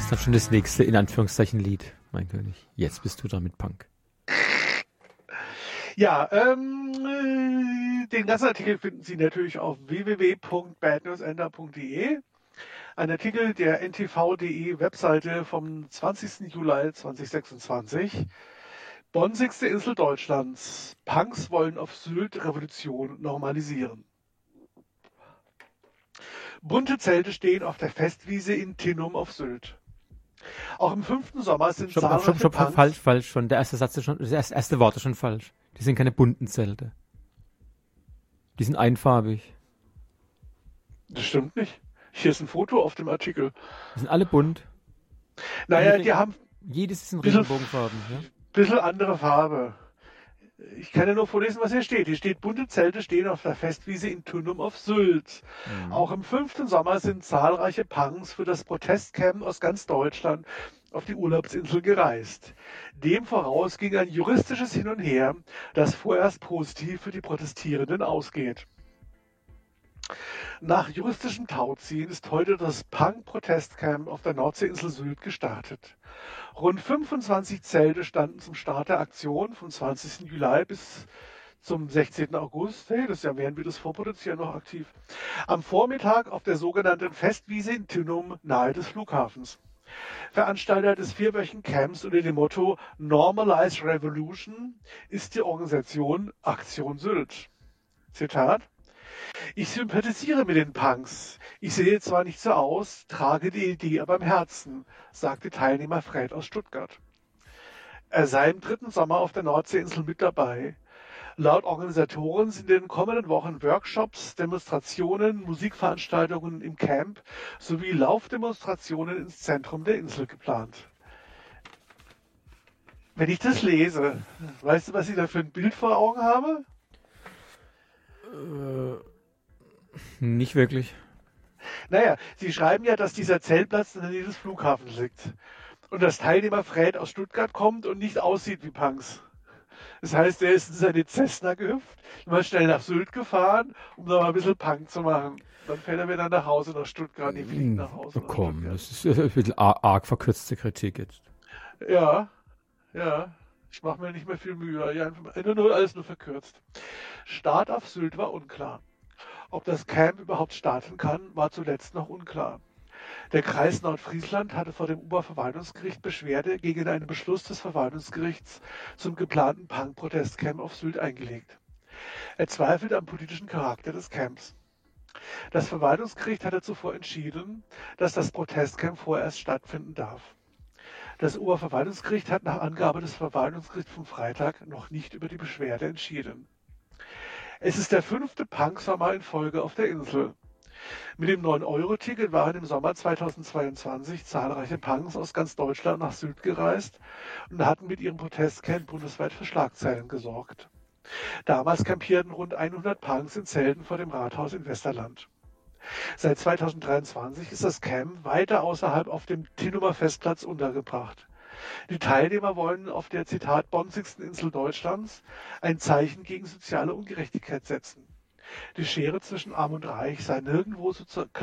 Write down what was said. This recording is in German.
ist dann schon das nächste, in Anführungszeichen, Lied, mein König. Jetzt bist du dran mit Punk. Ja, den ganzen Artikel finden Sie natürlich auf www.badnewsender.de. Ein Artikel der ntv.de Webseite vom 20. Juli 2026. Bonsigste Insel Deutschlands. Punks wollen auf Sylt Revolution normalisieren. Bunte Zelte stehen auf der Festwiese in Tinnum auf Sylt. Auch im 5. Sommer sind zahlreiche Punks... Falsch schon. Der erste Satz ist schon, das erste Wort ist schon falsch. Die sind keine bunten Zelte. Die sind einfarbig. Das stimmt nicht. Hier ist ein Foto auf dem Artikel. Die sind alle bunt. Naja, die haben... Jedes ist in Regenbogenfarben, ja? Bisschen andere Farbe. Ich kann ja nur vorlesen, was hier steht. Hier steht, bunte Zelte stehen auf der Festwiese in Tinnum auf Sylt. Mhm. Auch im 5. Sommer sind zahlreiche Punks für das Protestcamp aus ganz Deutschland auf die Urlaubsinsel gereist. Dem voraus ging ein juristisches Hin und Her, das vorerst positiv für die Protestierenden ausgeht. Nach juristischem Tauziehen ist heute das Punk-Protestcamp auf der Nordseeinsel Sylt gestartet. Rund 25 Zelte standen zum Start der Aktion vom 20. Juli bis zum 16. August. Hey, das ist ja, während wir das vorproduzieren, noch aktiv. Am Vormittag auf der sogenannten Festwiese in Tinnum nahe des Flughafens. Veranstalter des 4-wöchigen Camps unter dem Motto Normalize Revolution ist die Organisation Aktion Sylt. Zitat: Ich sympathisiere mit den Punks. Ich sehe zwar nicht so aus, trage die Idee aber im Herzen, sagte Teilnehmer Fred aus Stuttgart. Er sei im 3. Sommer auf der Nordseeinsel mit dabei. Laut Organisatoren sind in den kommenden Wochen Workshops, Demonstrationen, Musikveranstaltungen im Camp sowie Laufdemonstrationen ins Zentrum der Insel geplant. Wenn ich das lese, weißt du, was ich da für ein Bild vor Augen habe? Nicht wirklich. Naja, sie schreiben ja, dass dieser Zeltplatz in der Nähe des Flughafens liegt. Und dass Teilnehmer Fred aus Stuttgart kommt und nicht aussieht wie Punks. Das heißt, er ist in seine Cessna gehüpft, mal schnell nach Sylt gefahren, um da mal ein bisschen Punk zu machen. Dann fährt er wieder nach Hause, nach Stuttgart, die fliegt nach Hause. Komm, das ist ein bisschen arg verkürzte Kritik jetzt. Ja. Ich mache mir nicht mehr viel Mühe. Ja, alles nur verkürzt. Start auf Sylt war unklar. Ob das Camp überhaupt starten kann, war zuletzt noch unklar. Der Kreis Nordfriesland hatte vor dem Oberverwaltungsgericht Beschwerde gegen einen Beschluss des Verwaltungsgerichts zum geplanten Punk-Protestcamp auf Sylt eingelegt. Er zweifelt am politischen Charakter des Camps. Das Verwaltungsgericht hatte zuvor entschieden, dass das Protestcamp vorerst stattfinden darf. Das Oberverwaltungsgericht hat nach Angabe des Verwaltungsgerichts vom Freitag noch nicht über die Beschwerde entschieden. Es ist der 5. Punk-Sommer in Folge auf der Insel. Mit dem 9-Euro-Ticket waren im Sommer 2022 zahlreiche Punks aus ganz Deutschland nach Sylt gereist und hatten mit ihrem Protestcamp bundesweit für Schlagzeilen gesorgt. Damals campierten rund 100 Punks in Zelten vor dem Rathaus in Westerland. Seit 2023 ist das Camp weiter außerhalb auf dem Tinnumer Festplatz untergebracht. Die Teilnehmer wollen auf der, Zitat, bonzigsten Insel Deutschlands ein Zeichen gegen soziale Ungerechtigkeit setzen. Die Schere zwischen Arm und Reich sei nirgendwo so